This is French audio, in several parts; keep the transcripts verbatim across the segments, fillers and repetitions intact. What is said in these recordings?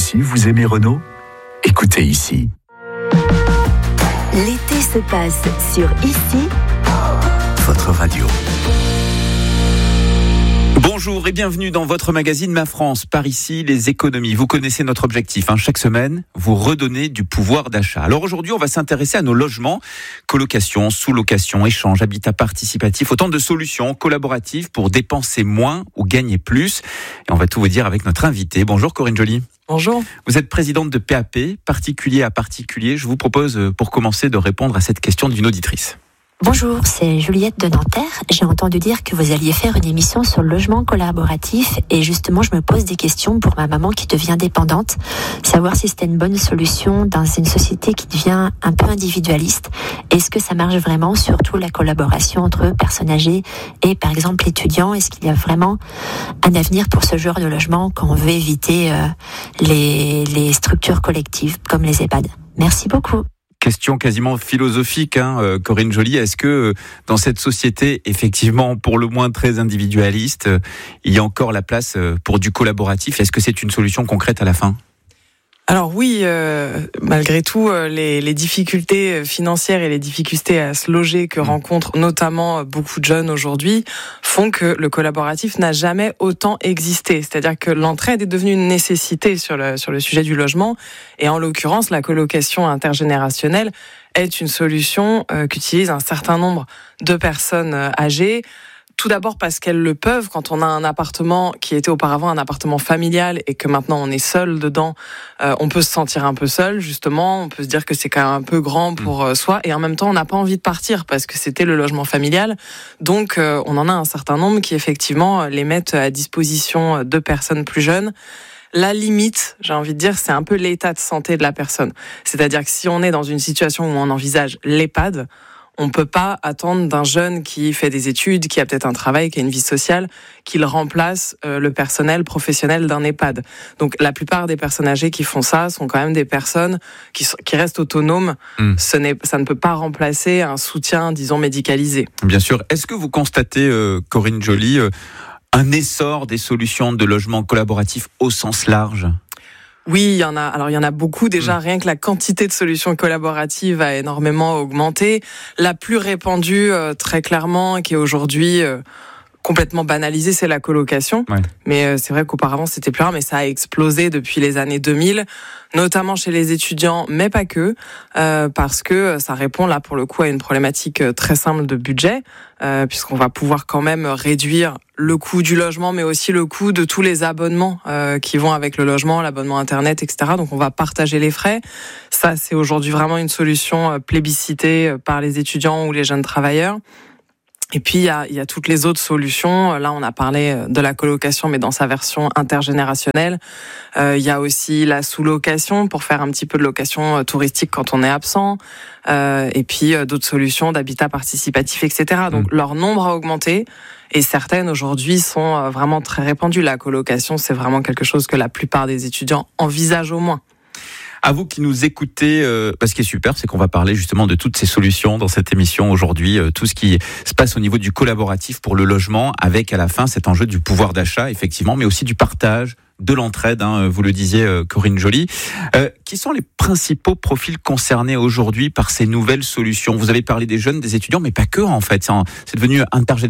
aussi, vous aimez Renault ? Écoutez ici. L'été se passe sur Ici, votre radio. Bonjour et bienvenue dans votre magazine Ma France, par ici les économies. Vous connaissez notre objectif, hein, chaque semaine, vous redonner du pouvoir d'achat. Alors aujourd'hui, on va s'intéresser à nos logements, colocation, sous-location, échange, habitat participatif, autant de solutions collaboratives pour dépenser moins ou gagner plus. Et on va tout vous dire avec notre invité. Bonjour Corinne Joly. Bonjour. Vous êtes présidente de P A P, particulier à particulier. Je vous propose pour commencer de répondre à cette question d'une auditrice. Bonjour, c'est Juliette de Nanterre. J'ai entendu dire que vous alliez faire une émission sur le logement collaboratif et justement je me pose des questions pour ma maman qui devient dépendante, savoir si c'était une bonne solution dans une société qui devient un peu individualiste. Est-ce que ça marche vraiment, surtout la collaboration entre personnes âgées et par exemple étudiants? Est-ce qu'il y a vraiment un avenir pour ce genre de logement quand on veut éviter euh, les, les structures collectives comme les EHPAD? Merci beaucoup. Question quasiment philosophique, hein, euh, Corinne Joly. Est-ce que euh, dans cette société, effectivement, pour le moins très individualiste, euh, il y a encore la place euh, pour du collaboratif? Est-ce que c'est une solution concrète à la fin ? Alors oui, euh, malgré tout, euh, les, les difficultés financières et les difficultés à se loger que rencontrent notamment beaucoup de jeunes aujourd'hui font que le collaboratif n'a jamais autant existé. C'est-à-dire que l'entraide est devenue une nécessité sur le, sur le sujet du logement. Et en l'occurrence, la colocation intergénérationnelle est une solution euh, qu'utilisent un certain nombre de personnes euh, âgées. Tout d'abord parce qu'elles le peuvent. Quand on a un appartement qui était auparavant un appartement familial et que maintenant on est seul dedans, euh, on peut se sentir un peu seul, justement. On peut se dire que c'est quand même un peu grand pour euh, soi. Et en même temps, on n'a pas envie de partir parce que c'était le logement familial. Donc, euh, on en a un certain nombre qui, effectivement, les mettent à disposition de personnes plus jeunes. La limite, j'ai envie de dire, c'est un peu l'état de santé de la personne. C'est-à-dire que si on est dans une situation où on envisage l'EHPAD, on peut pas attendre d'un jeune qui fait des études, qui a peut-être un travail, qui a une vie sociale, qu'il remplace euh, le personnel professionnel d'un EHPAD. Donc la plupart des personnes âgées qui font ça sont quand même des personnes qui, sont, qui restent autonomes. Mmh. Ce n'est, ça ne peut pas remplacer un soutien, disons, médicalisé. Bien sûr. Est-ce que vous constatez, euh, Corinne Joly, euh, un essor des solutions de logement collaboratif au sens large ? Oui, il y en a. Alors, il y en a beaucoup. Déjà, rien que la quantité de solutions collaboratives a énormément augmenté. La plus répandue, euh, très clairement, qui est aujourd'hui euh, complètement banalisée, c'est la colocation. Ouais. Mais euh, c'est vrai qu'auparavant, c'était plus rare, mais ça a explosé depuis les années deux mille, notamment chez les étudiants, mais pas que, euh, parce que ça répond là, pour le coup, à une problématique très simple de budget, euh, puisqu'on va pouvoir quand même réduire le coût du logement, mais aussi le coût de tous les abonnements euh, qui vont avec le logement, l'abonnement Internet, et cetera. Donc, on va partager les frais. Ça, c'est aujourd'hui vraiment une solution plébiscitée par les étudiants ou les jeunes travailleurs. Et puis, il y a, il y a toutes les autres solutions. Là, on a parlé de la colocation, mais dans sa version intergénérationnelle. Euh, il y a aussi la sous-location pour faire un petit peu de location touristique quand on est absent. Euh, et puis, d'autres solutions d'habitat participatif, et cetera. Donc, mmh. leur nombre a augmenté. Et certaines, aujourd'hui, sont vraiment très répandues. La colocation, c'est vraiment quelque chose que la plupart des étudiants envisagent au moins. À vous qui nous écoutez, euh, ce qui est super, c'est qu'on va parler justement de toutes ces solutions dans cette émission aujourd'hui, euh, tout ce qui se passe au niveau du collaboratif pour le logement, avec à la fin cet enjeu du pouvoir d'achat, effectivement, mais aussi du partage, de l'entraide, hein, vous le disiez, euh, Corinne Joly. Euh, qui sont les principaux profils concernés aujourd'hui par ces nouvelles solutions ? Vous avez parlé des jeunes, des étudiants, mais pas que en fait, c'est, c'est devenu intergénérationnel ?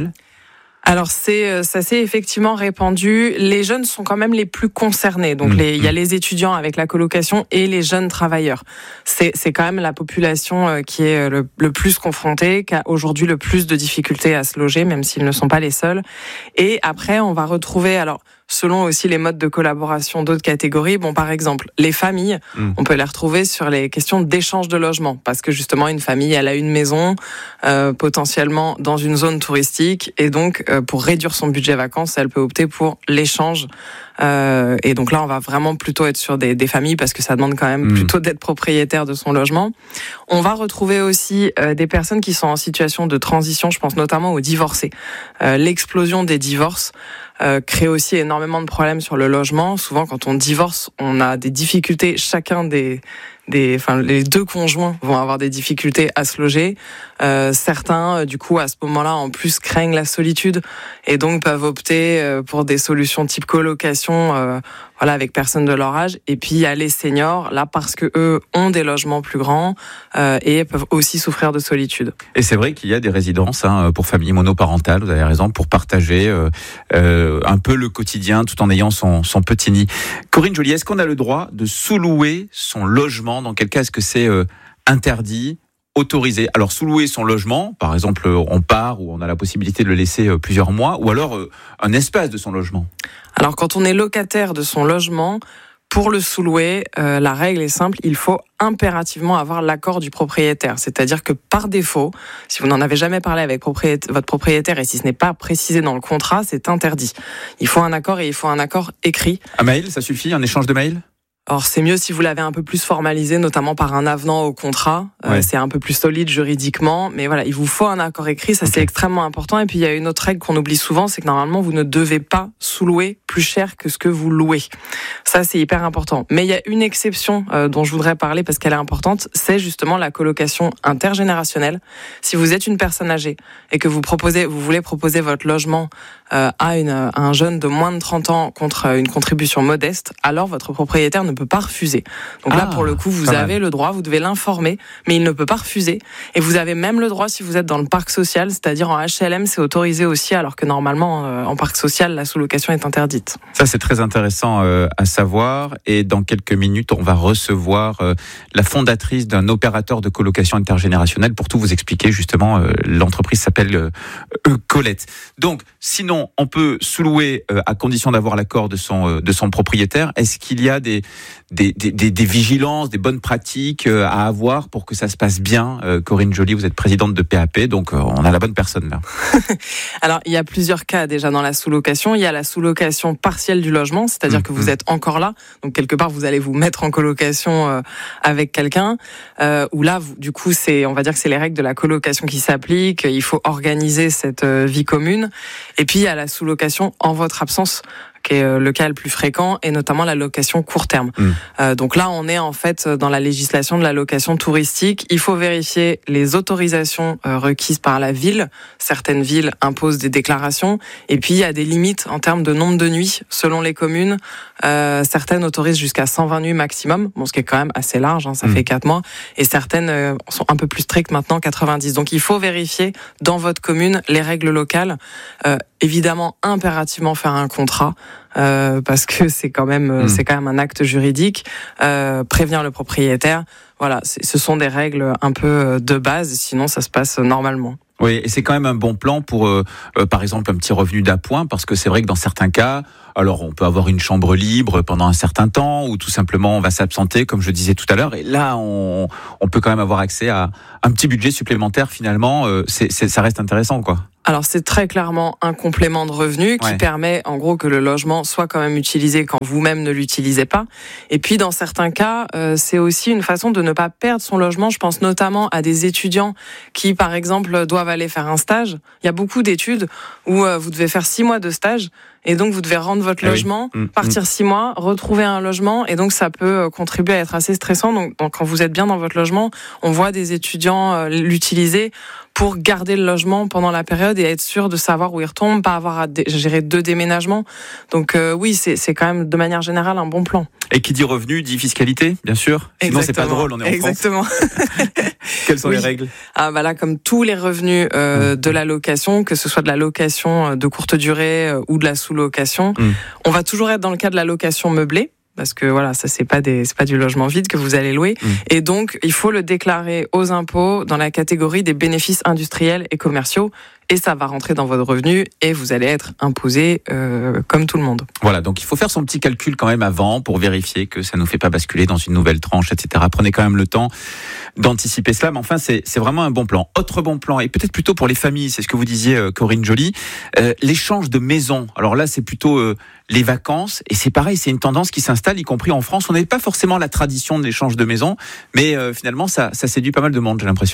Alors c'est ça s'est effectivement répandu. Les jeunes sont quand même les plus concernés. Donc mmh. les, il y a les étudiants avec la colocation et les jeunes travailleurs. C'est c'est quand même la population qui est le, le plus confrontée, qui a aujourd'hui le plus de difficultés à se loger, même s'ils ne sont pas les seuls. Et après on va retrouver alors selon aussi les modes de collaboration d'autres catégories. Bon, par exemple, les familles, mmh. on peut les retrouver sur les questions d'échange de logement, parce que justement, une famille, elle a une maison, euh, potentiellement dans une zone touristique, et donc, euh, pour réduire son budget vacances, elle peut opter pour l'échange. Euh, et donc là, on va vraiment plutôt être sur des, des familles, parce que ça demande quand même mmh. plutôt d'être propriétaire de son logement. On va retrouver aussi euh, des personnes qui sont en situation de transition, je pense notamment aux divorcés. Euh, l'explosion des divorces Euh, crée aussi énormément de problèmes sur le logement. Souvent, quand on divorce, on a des difficultés. Chacun des des, enfin, les deux conjoints vont avoir des difficultés à se loger. Euh, certains, du coup, à ce moment-là, en plus, craignent la solitude et donc peuvent opter pour des solutions type colocation, euh, voilà, avec personnes de leur âge. Et puis il y a les seniors, là, parce que eux ont des logements plus grands euh, et peuvent aussi souffrir de solitude. Et c'est vrai qu'il y a des résidences hein, pour familles monoparentales, vous avez raison, pour partager euh, euh, un peu le quotidien tout en ayant son, son petit nid. Corinne Joly, est-ce qu'on a le droit de sous-louer son logement? Dans quel cas est-ce que c'est euh, interdit, autorisé? Alors sous-louer son logement, par exemple on part ou on a la possibilité de le laisser euh, plusieurs mois, ou alors euh, un espace de son logement? Alors quand on est locataire de son logement, pour le sous-louer, euh, la règle est simple, il faut impérativement avoir l'accord du propriétaire. C'est-à-dire que par défaut, si vous n'en avez jamais parlé avec propriétaire, votre propriétaire et si ce n'est pas précisé dans le contrat, c'est interdit. Il faut un accord et il faut un accord écrit. Un mail, ça suffit? Un échange de mail? Alors c'est mieux si vous l'avez un peu plus formalisé, notamment par un avenant au contrat. Ouais. Euh, c'est un peu plus solide juridiquement, mais voilà, il vous faut un accord écrit, ça okay. C'est extrêmement important. Et puis il y a une autre règle qu'on oublie souvent, c'est que normalement vous ne devez pas sous-louer plus cher que ce que vous louez. Ça c'est hyper important. Mais il y a une exception euh, dont je voudrais parler parce qu'elle est importante, c'est justement la colocation intergénérationnelle. Si vous êtes une personne âgée et que vous proposez, vous voulez proposer votre logement euh, à, une, à un jeune de moins de trente ans contre une contribution modeste, alors votre propriétaire ne peut pas refuser. Donc ah, là, pour le coup, vous avez mal. le droit, vous devez l'informer, mais il ne peut pas refuser. Et vous avez même le droit si vous êtes dans le parc social, c'est-à-dire en H L M, c'est autorisé aussi, alors que normalement, euh, en parc social, la sous-location est interdite. Ça, c'est très intéressant euh, à savoir. Et dans quelques minutes, on va recevoir euh, la fondatrice d'un opérateur de colocation intergénérationnelle pour tout vous expliquer. Justement, euh, l'entreprise s'appelle euh, euh, Colette. Donc, sinon, on peut sous-louer euh, à condition d'avoir l'accord de son, euh, de son propriétaire. Est-ce qu'il y a des Des, des, des, des vigilances, des bonnes pratiques à avoir pour que ça se passe bien? euh, Corinne Joly, vous êtes présidente de P A P, donc euh, on a la bonne personne là. Alors, il y a plusieurs cas déjà dans la sous-location. Il y a la sous-location partielle du logement, c'est-à-dire mmh, que vous mmh. êtes encore là, donc quelque part vous allez vous mettre en colocation euh, avec quelqu'un, euh, où là, vous, du coup, c'est, on va dire que c'est les règles de la colocation qui s'appliquent, il faut organiser cette euh, vie commune. Et puis, il y a la sous-location en votre absence, qui est le cas le plus fréquent, et notamment la location court terme. Mmh. Euh, donc là, on est en fait dans la législation de la location touristique. Il faut vérifier les autorisations euh, requises par la ville. Certaines villes imposent des déclarations, et puis il y a des limites en termes de nombre de nuits selon les communes. Euh, certaines autorisent jusqu'à cent vingt nuits maximum, bon, ce qui est quand même assez large, hein, ça mmh. fait quatre mois, et certaines euh, sont un peu plus strictes maintenant, quatre-vingt-dix. Donc il faut vérifier dans votre commune les règles locales. Euh, évidemment, impérativement faire un contrat. Euh, parce que c'est quand même, mmh. c'est quand même un acte juridique. Euh, prévenir le propriétaire. Voilà, c'est, ce sont des règles un peu de base. Sinon, ça se passe normalement. Oui, et c'est quand même un bon plan pour, euh, euh, par exemple, un petit revenu d'appoint, parce que c'est vrai que dans certains cas, alors on peut avoir une chambre libre pendant un certain temps, ou tout simplement on va s'absenter, comme je disais tout à l'heure, et là on, on peut quand même avoir accès à un petit budget supplémentaire finalement. Euh, c'est, c'est, ça reste intéressant, quoi. Alors c'est très clairement un complément de revenu qui ouais. permet en gros que le logement soit quand même utilisé quand vous-même ne l'utilisez pas. Et puis dans certains cas, euh, c'est aussi une façon de ne pas perdre son logement. Je pense notamment à des étudiants qui par exemple doivent aller faire un stage. Il y a beaucoup d'études où euh, vous devez faire six mois de stage. Et donc, vous devez rendre votre ah logement, oui. mmh, partir mmh. six mois, retrouver un logement. Et donc, ça peut contribuer à être assez stressant. Donc, donc, quand vous êtes bien dans votre logement, on voit des étudiants euh, l'utiliser pour garder le logement pendant la période et être sûr de savoir où il retombe, pas avoir à dé- gérer deux déménagements. Donc, euh, oui, c'est, c'est quand même, de manière générale, un bon plan. Et qui dit revenu, dit fiscalité, bien sûr. Sinon, Exactement. C'est pas drôle, on est en Exactement. France. Quelles sont oui. les règles? Ah, bah là, comme tous les revenus euh, mmh. de la location, que ce soit de la location de courte durée euh, ou de la sous-location, mmh. on va toujours être dans le cas de la location meublée. Parce que voilà, ça c'est pas des, c'est pas du logement vide que vous allez louer. Mmh. Et donc, il faut le déclarer aux impôts dans la catégorie des bénéfices industriels et commerciaux. Et ça va rentrer dans votre revenu et vous allez être imposé euh, comme tout le monde. Voilà, donc il faut faire son petit calcul quand même avant pour vérifier que ça ne nous fait pas basculer dans une nouvelle tranche, et cetera. Prenez quand même le temps d'anticiper cela, mais enfin c'est, c'est vraiment un bon plan. Autre bon plan, et peut-être plutôt pour les familles, c'est ce que vous disiez euh, Corinne Joly, euh, l'échange de maisons. Alors là c'est plutôt euh, les vacances, et c'est pareil, c'est une tendance qui s'installe, y compris en France. On n'avait pas forcément la tradition de l'échange de maisons, mais euh, finalement ça, ça séduit pas mal de monde, j'ai l'impression.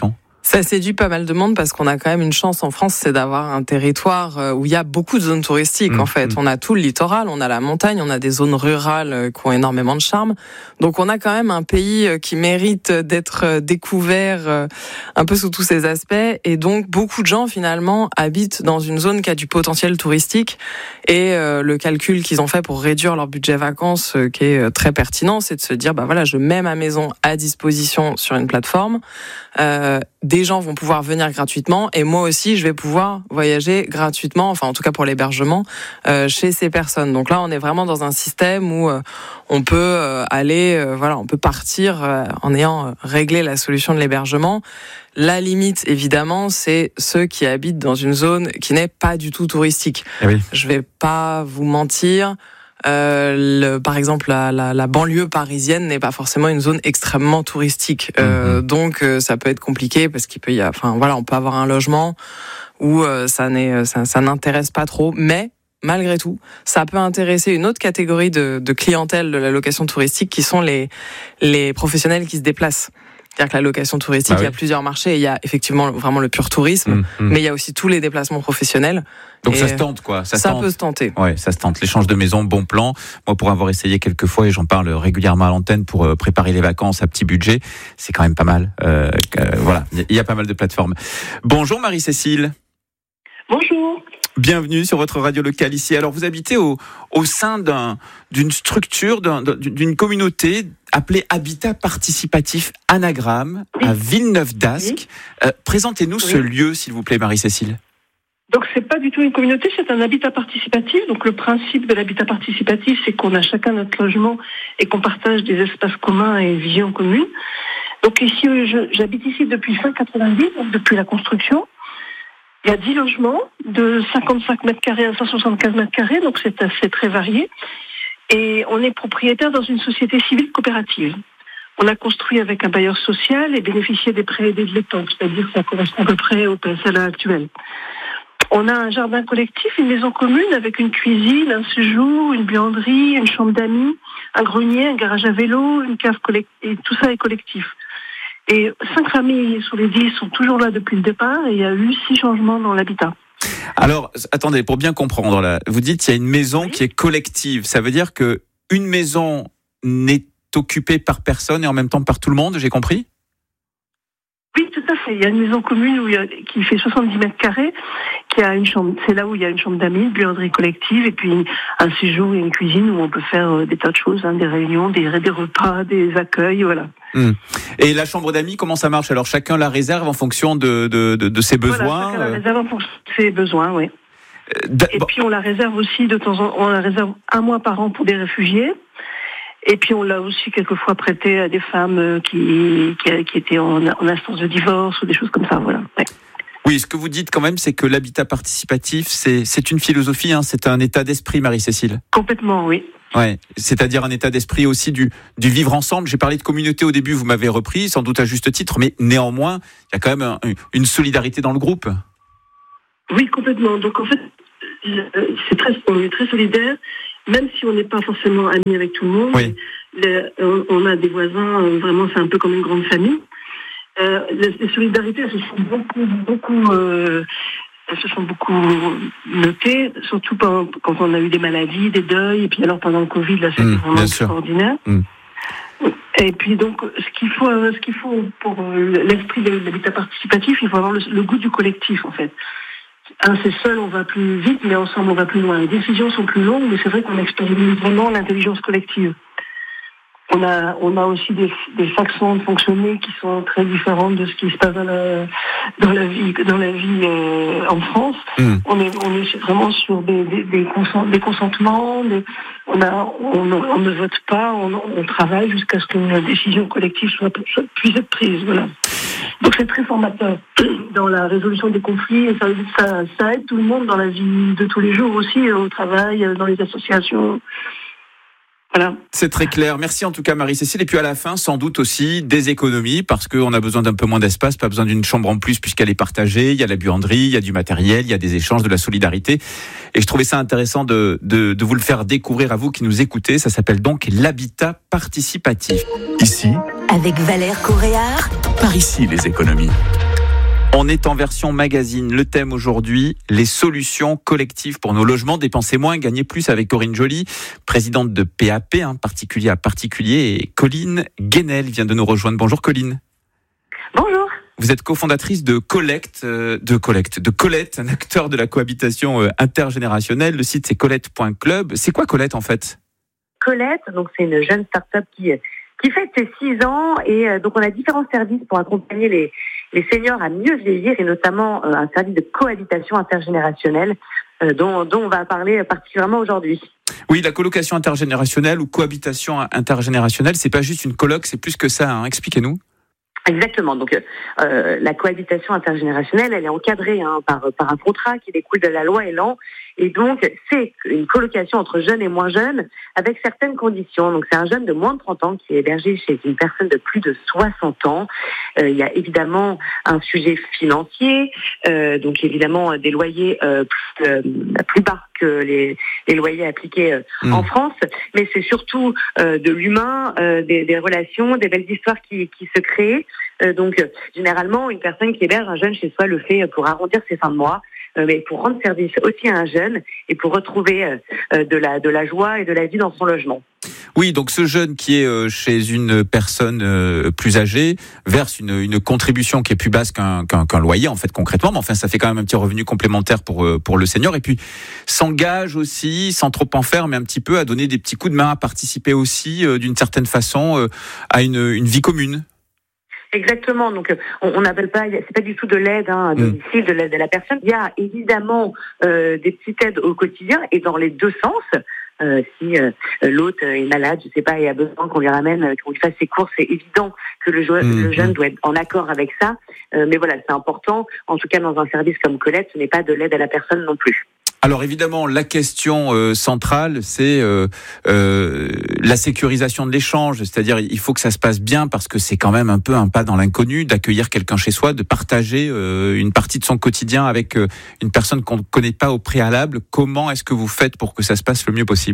Ça séduit pas mal de monde parce qu'on a quand même une chance en France, c'est d'avoir un territoire où il y a beaucoup de zones touristiques. Mmh, en fait, mmh. on a tout le littoral, on a la montagne, on a des zones rurales qui ont énormément de charme. Donc on a quand même un pays qui mérite d'être découvert un peu sous tous ses aspects. Et donc beaucoup de gens finalement habitent dans une zone qui a du potentiel touristique. Et euh, le calcul qu'ils ont fait pour réduire leur budget vacances, euh, qui est très pertinent, c'est de se dire bah voilà, je mets ma maison à disposition sur une plateforme. Euh, des gens vont pouvoir venir gratuitement et moi aussi je vais pouvoir voyager gratuitement, enfin en tout cas pour l'hébergement euh, chez ces personnes. Donc là on est vraiment dans un système où euh, on peut euh, aller, euh, voilà, on peut partir euh, en ayant réglé la solution de l'hébergement. La limite évidemment c'est ceux qui habitent dans une zone qui n'est pas du tout touristique. Eh oui. Je vais pas vous mentir. Euh, le, par exemple, la, la, la banlieue parisienne n'est pas forcément une zone extrêmement touristique, euh, mmh. donc euh, ça peut être compliqué parce qu'il peut y avoir, enfin voilà, on peut avoir un logement où euh, ça n'est, ça, ça n'intéresse pas trop, mais malgré tout, ça peut intéresser une autre catégorie de, de clientèle de la location touristique qui sont les les professionnels qui se déplacent. C'est-à-dire que la location touristique, ah oui. il y a plusieurs marchés. Il y a effectivement vraiment le pur tourisme, mmh, mmh. mais il y a aussi tous les déplacements professionnels. Donc ça se tente, quoi. Ça, ça se tente. peut se tenter. Ouais, ça se tente. L'échange de maison, bon plan. Moi, pour avoir essayé quelques fois, et j'en parle régulièrement à l'antenne pour euh, préparer les vacances à petit budget, c'est quand même pas mal. Euh, euh, voilà, il y a pas mal de plateformes. Bonjour Marie-Cécile. Bonjour. Bienvenue sur votre radio locale ici. Alors, vous habitez au, au sein d'un, d'une structure, d'un, d'une communauté appelée Habitat Participatif Anagramme oui. à Villeneuve-d'Ascq. Oui. Euh, présentez-nous oui. ce lieu, s'il vous plaît, Marie-Cécile. Donc, c'est pas du tout une communauté, c'est un habitat participatif. Donc, le principe de l'habitat participatif, c'est qu'on a chacun notre logement et qu'on partage des espaces communs et une vision commune. Donc, ici, je, j'habite ici depuis fin quatre-vingt-dix, donc depuis la construction. Il y a dix logements de cinquante-cinq mètres carrés à cent soixante-quinze mètres carrés, donc c'est assez très varié. Et on est propriétaire dans une société civile coopérative. On a construit avec un bailleur social et bénéficié des prêts aidés de l'État, c'est-à-dire que ça correspond à peu près au P S L A actuel. On a un jardin collectif, une maison commune avec une cuisine, un séjour, une buanderie, une chambre d'amis, un grenier, un garage à vélo, une cave collective, et tout ça est collectif. Et cinq familles sur les dix sont toujours là depuis le départ et il y a eu six changements dans l'habitat. Alors, attendez, pour bien comprendre, là, vous dites qu'il y a une maison oui. qui est collective. Ça veut dire que une maison n'est occupée par personne et en même temps par tout le monde, j'ai compris ? Oui, tout à fait. Il y a une maison commune où il y a, qui fait soixante-dix mètres carrés, qui a une chambre. C'est là où il y a une chambre d'amis, une buanderie collective, et puis un séjour et une cuisine où on peut faire des tas de choses, hein, des réunions, des, des repas, des accueils, voilà. Mmh. Et la chambre d'amis, comment ça marche ? Alors chacun la réserve en fonction de, de, de, de ses besoins. Voilà, chacun la réserve en fonction de ses besoins, oui. Euh, et puis on la réserve aussi de temps en temps. On la réserve un mois par an pour des réfugiés. Et puis on l'a aussi quelquefois prêté à des femmes qui, qui, qui étaient en, en instance de divorce ou des choses comme ça, voilà. Ouais. Oui, ce que vous dites quand même, c'est que l'habitat participatif, c'est, c'est une philosophie, hein, c'est un état d'esprit, Marie-Cécile. Complètement, oui. Ouais, c'est-à-dire un état d'esprit aussi du, du vivre ensemble. J'ai parlé de communauté au début, vous m'avez repris, sans doute à juste titre, mais néanmoins, il y a quand même un, une solidarité dans le groupe. Oui, complètement. Donc en fait, c'est très, on est très solidaires. Même si on n'est pas forcément amis avec tout le monde, oui. les, on a des voisins, vraiment c'est un peu comme une grande famille. Euh, les, les solidarités, elles se sont beaucoup, beaucoup, euh, elles se sont beaucoup notées, surtout quand, quand on a eu des maladies, des deuils, et puis alors pendant le Covid, là c'était mmh, vraiment extraordinaire. Mmh. Et puis donc, ce qu'il faut, ce qu'il faut pour l'esprit de l'habitat participatif, il faut avoir le, le goût du collectif en fait. Un, c'est seul, on va plus vite, mais ensemble, on va plus loin. Les décisions sont plus longues, mais c'est vrai qu'on expérimente vraiment l'intelligence collective. On a, on a aussi des, des façons de fonctionner qui sont très différentes de ce qui se passe dans la, dans la vie, dans la vie euh, en France. Mmh. On est, on est vraiment sur des, des, des, consent, des consentements. Des, on a, on, on ne vote pas, on, on travaille jusqu'à ce qu'une décision collective soit, soit puisse être prise. Voilà. Donc c'est très formateur dans la résolution des conflits et ça, ça, ça aide tout le monde dans la vie de tous les jours aussi, au travail, dans les associations. Voilà. C'est très clair. Merci en tout cas Marie-Cécile. Et puis à la fin, sans doute aussi des économies parce qu'on a besoin d'un peu moins d'espace, pas besoin d'une chambre en plus puisqu'elle est partagée. Il y a la buanderie, il y a du matériel, il y a des échanges, de la solidarité. Et je trouvais ça intéressant de, de, de vous le faire découvrir à vous qui nous écoutez. Ça s'appelle donc l'habitat participatif. Ici, avec Valère Coréard. Par ici les économies. On est en version magazine. Le thème aujourd'hui, les solutions collectives pour nos logements. Dépenser moins, gagner plus avec Corinne Joly, présidente de P A P, hein, particulier à particulier. Et Colline Guénel vient de nous rejoindre. Bonjour Colline. Bonjour. Vous êtes cofondatrice de Collecte, euh, de Collecte, de Colette, un acteur de la cohabitation euh, intergénérationnelle. Le site c'est colette point club. C'est quoi Colette en fait ? Colette, donc c'est une jeune start-up qui qui fête ses six ans et euh, donc on a différents services pour accompagner les les seniors à mieux vieillir et notamment euh, un service de cohabitation intergénérationnelle euh, dont dont on va parler particulièrement aujourd'hui. Oui, la colocation intergénérationnelle ou cohabitation intergénérationnelle, c'est pas juste une coloc, c'est plus que ça. Hein. Expliquez-nous. Exactement. Donc, euh, la cohabitation intergénérationnelle, elle est encadrée hein, par par un contrat qui découle de la loi Elan, et donc c'est une colocation entre jeunes et moins jeunes avec certaines conditions. Donc, c'est un jeune de moins de trente ans qui est hébergé chez une personne de plus de soixante ans. Euh, il y a évidemment un sujet financier, euh, donc évidemment des loyers euh, plus, euh, plus bas que les, les loyers appliqués euh, mmh. en France, mais c'est surtout euh, de l'humain, euh, des, des relations, des belles histoires qui, qui se créent. Euh, donc, euh, généralement, une personne qui héberge un jeune chez soi le fait pour arrondir ses fins de mois, euh, mais pour rendre service aussi à un jeune et pour retrouver euh, de la de la joie et de la vie dans son logement. Oui, donc ce jeune qui est euh, chez une personne euh, plus âgée verse une, une contribution qui est plus basse qu'un, qu'un, qu'un loyer, en fait, concrètement. Mais enfin, ça fait quand même un petit revenu complémentaire pour euh, pour le senior. Et puis, s'engage aussi, sans trop en faire, mais un petit peu, à donner des petits coups de main, à participer aussi, euh, d'une certaine façon, euh, à une, une vie commune. Exactement. Donc, on n'appelle pas, c'est pas du tout de l'aide hein, à domicile, de l'aide à la personne. Il y a évidemment euh, des petites aides au quotidien et dans les deux sens. Euh, si euh, l'hôte est malade, je sais pas, et a besoin qu'on lui ramène, euh, qu'on lui fasse ses courses, c'est évident que le, jo- mmh. le jeune doit être en accord avec ça. Euh, mais voilà, c'est important. En tout cas, dans un service comme Colette, ce n'est pas de l'aide à la personne non plus. Alors évidemment, la question euh, centrale, c'est euh, euh, la sécurisation de l'échange. C'est-à-dire, il faut que ça se passe bien parce que c'est quand même un peu un pas dans l'inconnu d'accueillir quelqu'un chez soi, de partager euh, une partie de son quotidien avec euh, une personne qu'on ne connaît pas au préalable. Comment est-ce que vous faites pour que ça se passe le mieux possible ?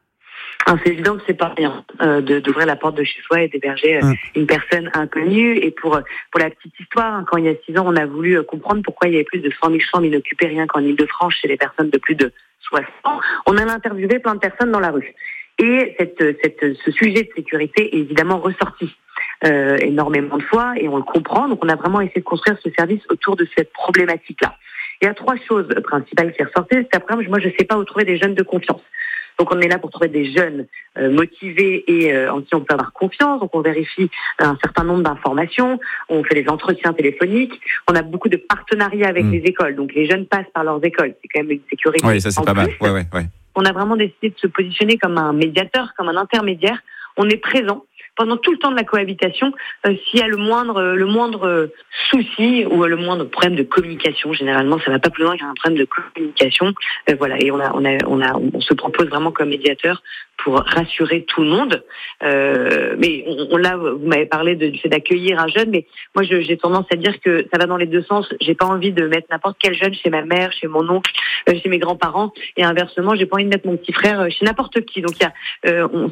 Ah, c'est évident que c'est pas rien euh, de, d'ouvrir la porte de chez soi et d'héberger euh, mmh. une personne inconnue. Et pour pour la petite histoire, hein, quand il y a six ans, on a voulu euh, comprendre pourquoi il y avait plus de cent mille chambres inoccupées rien qu'en Île-de-France chez les personnes de plus de soixante ans. On a interviewé plein de personnes dans la rue. Et cette, cette, ce sujet de sécurité est évidemment ressorti euh, énormément de fois et on le comprend. Donc, on a vraiment essayé de construire ce service autour de cette problématique-là. Il y a trois choses principales qui ressortaient. C'est après, moi, je ne sais pas où trouver des jeunes de confiance. Donc, on est là pour trouver des jeunes euh, motivés et euh, en qui on peut avoir confiance. Donc, on vérifie un certain nombre d'informations. On fait des entretiens téléphoniques. On a beaucoup de partenariats avec mmh. les écoles. Donc, les jeunes passent par leurs écoles. C'est quand même une sécurité. Oui, ça, c'est pas plus. mal. Ouais, ouais, ouais. On a vraiment décidé de se positionner comme un médiateur, comme un intermédiaire. On est présent pendant tout le temps de la cohabitation. Euh, s'il y a le moindre, le moindre souci ou le moindre problème de communication, généralement, ça va pas plus loin qu'il y a un problème de communication. Euh, voilà, et on a, on a, on a, on se propose vraiment comme médiateur pour rassurer tout le monde. Euh, mais on, on là, vous m'avez parlé de, du fait d'accueillir un jeune, mais moi, je, j'ai tendance à dire que ça va dans les deux sens. J'ai pas envie de mettre n'importe quel jeune chez ma mère, chez mon oncle, euh, chez mes grands-parents, et inversement, j'ai pas envie de mettre mon petit frère chez n'importe qui. Donc, il y a, euh, on,